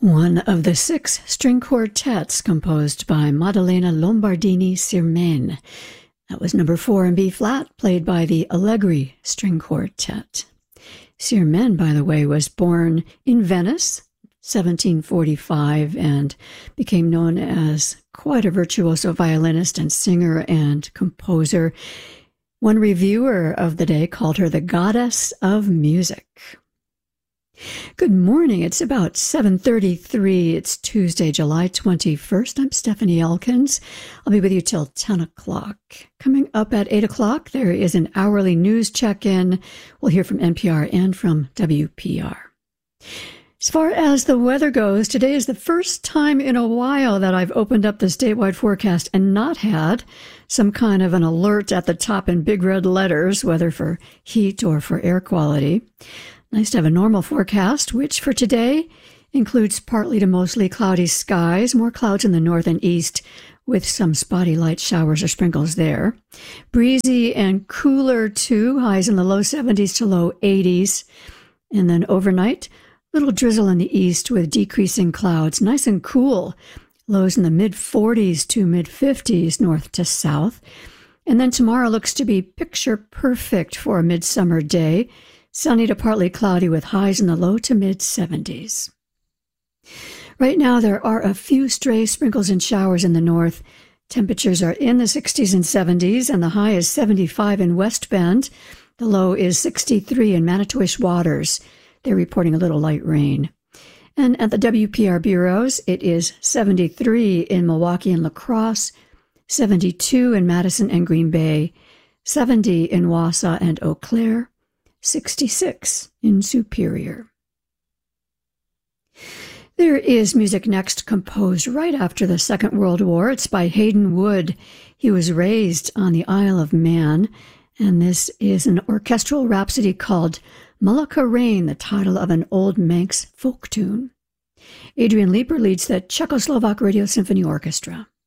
one of the 6 string quartets composed by Maddalena Lombardini-Sirmen. That was number 4 in B-flat, played by the Allegri String Quartet. Sirmen, by the way, was born in Venice, 1745, and became known as quite a virtuoso violinist and singer and composer. One reviewer of the day called her the goddess of music. Good morning. It's about 7:33. It's Tuesday, July 21st. I'm Stephanie Elkins. I'll be with you till 10 o'clock. Coming up at 8 o'clock, there is an hourly news check-in. We'll hear from NPR and from WPR. As far as the weather goes, today is the first time in a while that I've opened up the statewide forecast and not had some kind of an alert at the top in big red letters, whether for heat or for air quality. Nice to have a normal forecast, which for today includes partly to mostly cloudy skies, more clouds in the north and east with some spotty light showers or sprinkles there. Breezy and cooler too, highs in the low 70s to low 80s. And then overnight, little drizzle in the east with decreasing clouds, nice and cool. Lows in the mid-40s to mid-50s north to south. And then tomorrow looks to be picture perfect for a midsummer day. Sunny to partly cloudy with highs in the low to mid-70s. Right now, there are a few stray sprinkles and showers in the north. Temperatures are in the 60s and 70s, and the high is 75 in West Bend. The low is 63 in Manitowish Waters. They're reporting a little light rain. And at the WPR bureaus, it is 73 in Milwaukee and La Crosse, 72 in Madison and Green Bay, 70 in Wausau and Eau Claire, 66 in Superior. There is music next composed right after the Second World War. It's by Hayden Wood. He was raised on the Isle of Man, and this is an orchestral rhapsody called Mullica Rain, the title of an old Manx folk tune. Adrian Leeper leads the Czechoslovak Radio Symphony Orchestra.